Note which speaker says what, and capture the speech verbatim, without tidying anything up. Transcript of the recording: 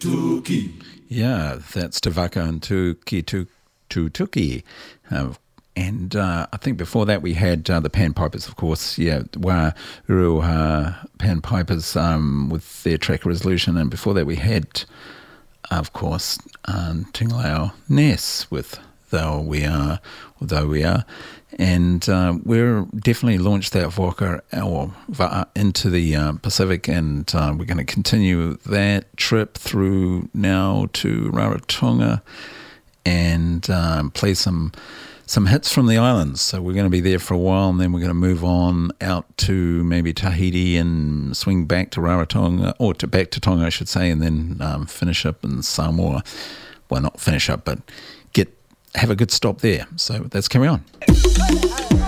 Speaker 1: Tuki.
Speaker 2: Yeah, that's Te Waka and Tuki Tu Tu Tuki. Uh, and uh, I think before that we had uh, the Panpipers, of course. Yeah, Wā Ruaha Panpipers um, with their track Resolution. And before that we had, of course, um, Tingalao Ness with Though We Are, or Though We Are. And uh, we're definitely launched that waka or va into the uh, Pacific, and uh, we're going to continue that trip through now to Rarotonga and um, play some some hits from the islands. So we're going to be there for a while, and then we're going to move on out to maybe Tahiti and swing back to Rarotonga, or to back to Tonga, I should say, and then um, finish up in Samoa. Well, not finish up, but get have a good stop there. So let's carry on.